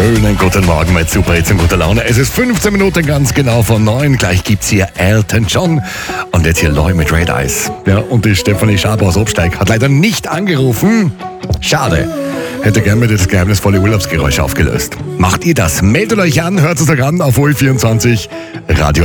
Schönen guten Morgen mit Super Hits und guter Laune. Es ist 15 Minuten ganz genau von 9. Gleich gibt's hier Elton John und jetzt hier Loy mit Red Eyes. Ja, und die Stefanie Schaber aus Obsteig hat leider nicht angerufen. Schade. Hätte gern mir das geheimnisvolle Urlaubsgeräusch aufgelöst. Macht ihr das? Meldet euch an, hört es euch an auf OE24 Radio